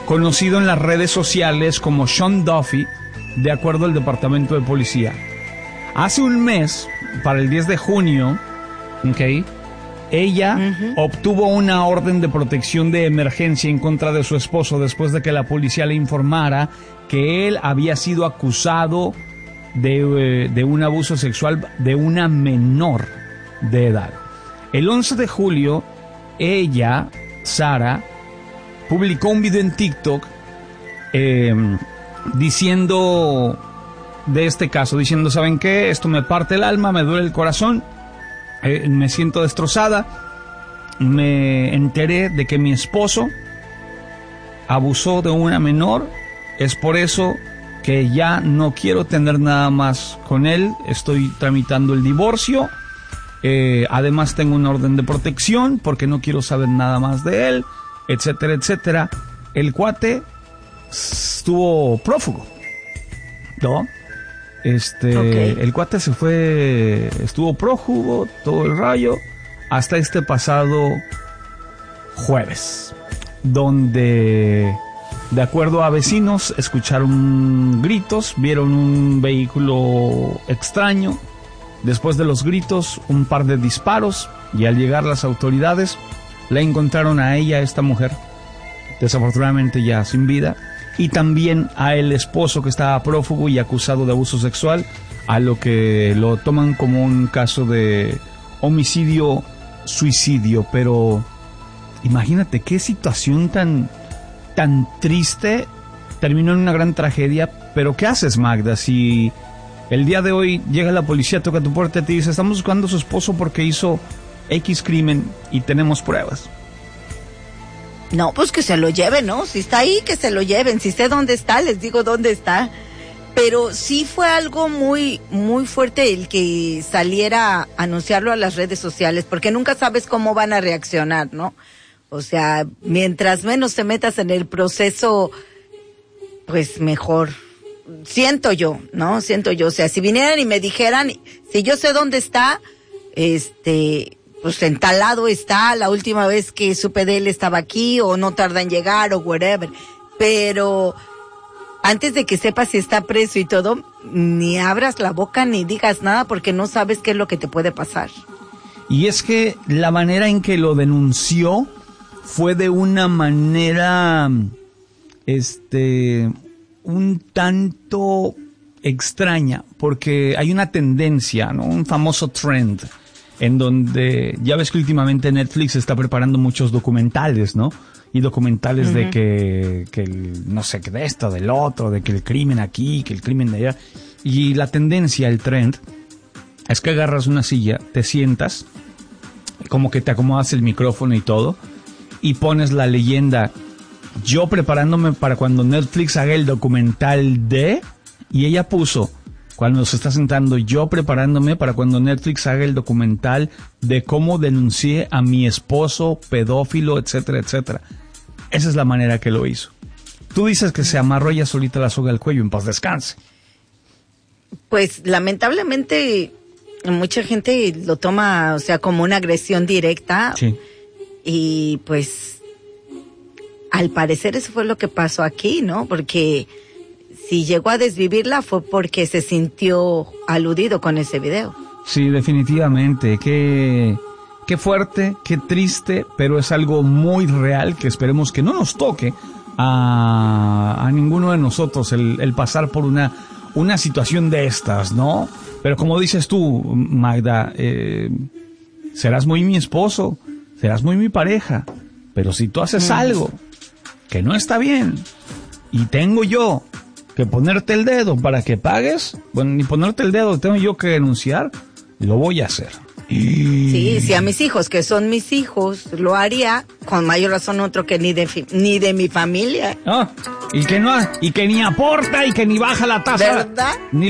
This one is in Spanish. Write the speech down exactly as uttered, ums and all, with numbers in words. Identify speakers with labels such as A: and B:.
A: conocido en las redes sociales como Sean Duffy, de acuerdo al Departamento de Policía. Hace un mes, para el diez de junio, ¿ok?, ella uh-huh. obtuvo una orden de protección de emergencia en contra de su esposo después de que la policía le informara que él había sido acusado de, de un abuso sexual de una menor de edad. El once de julio, ella, Sara, publicó un video en TikTok eh, diciendo de este caso, diciendo, ¿saben qué? Esto me parte el alma, me duele el corazón. Eh, me siento destrozada. Me enteré de que mi esposo abusó de una menor. Es por eso que ya no quiero tener nada más con él. Estoy tramitando el divorcio. Eh, además tengo una orden de protección porque no quiero saber nada más de él, etcétera, etcétera. El cuate estuvo prófugo, ¿no? Este, okay. El cuate se fue, estuvo prófugo, todo el rayo, hasta este pasado jueves, donde, de acuerdo a vecinos, escucharon gritos, vieron un vehículo extraño. Después de los gritos, un par de disparos, y al llegar las autoridades, la encontraron a ella, esta mujer, desafortunadamente ya sin vida, y también a el esposo que estaba prófugo y acusado de abuso sexual, a lo que lo toman como un caso de homicidio, suicidio. Pero imagínate qué situación tan, tan triste, terminó en una gran tragedia. Pero ¿qué haces, Magda, si el día de hoy llega la policía, toca tu puerta y te dice, estamos buscando a su esposo porque hizo X crimen y tenemos pruebas?
B: No, pues que se lo lleven, ¿no? Si está ahí, que se lo lleven. Si sé dónde está, les digo dónde está. Pero sí fue algo muy, muy fuerte el que saliera a anunciarlo a las redes sociales, porque nunca sabes cómo van a reaccionar, ¿no? O sea, mientras menos te metas en el proceso, pues mejor. Siento yo, ¿no? Siento yo. O sea, si vinieran y me dijeran, si yo sé dónde está, este... pues en tal lado está, la última vez que supe de él estaba aquí, o no tarda en llegar, o whatever. Pero antes de que sepas si está preso y todo, ni abras la boca ni digas nada, porque no sabes qué es lo que te puede pasar.
A: Y es que la manera en que lo denunció fue de una manera, este, un tanto extraña, porque hay una tendencia, ¿no? Un famoso trend, en donde ya ves que últimamente Netflix está preparando muchos documentales, ¿no? Y documentales uh-huh. de que, que el, no sé, que de esto, del otro, de que el crimen aquí, que el crimen de allá. Y la tendencia, el trend, es que agarras una silla, te sientas, como que te acomodas el micrófono y todo, y pones la leyenda, yo preparándome para cuando Netflix haga el documental de... Y ella puso... Cuando se está sentando, yo preparándome para cuando Netflix haga el documental de cómo denuncié a mi esposo pedófilo, etcétera, etcétera. Esa es la manera que lo hizo. Tú dices que se amarró ella solita la soga al cuello, en paz descanse.
B: Pues lamentablemente mucha gente lo toma, o sea, como una agresión directa.
A: Sí.
B: Y pues al parecer eso fue lo que pasó aquí, ¿no? Porque si llegó a desvivirla fue porque se sintió aludido con ese video.
A: Sí, definitivamente. Qué, qué fuerte, qué triste, pero es algo muy real que esperemos que no nos toque a, a ninguno de nosotros el, el pasar por una, una situación de estas, ¿no? Pero como dices tú, Magda, eh, serás muy mi esposo, serás muy mi pareja, pero si tú haces mm. algo que no está bien y tengo yo que ponerte el dedo para que pagues, bueno, ni ponerte el dedo, tengo yo que denunciar, lo voy a hacer. Y...
B: Sí, si a mis hijos, que son mis hijos, lo haría, con mayor razón otro que ni de fi- ni de mi familia.
A: Ah, y que no, y que ni aporta y que ni baja la tasa.
B: ¿Verdad?
A: Ni